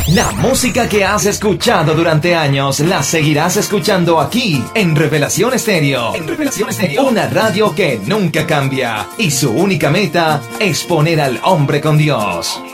La música que has escuchado durante años la seguirás escuchando aquí en Revelación Estéreo. En Revelación Estéreo, una radio que nunca cambia y su única meta es poner al hombre con Dios.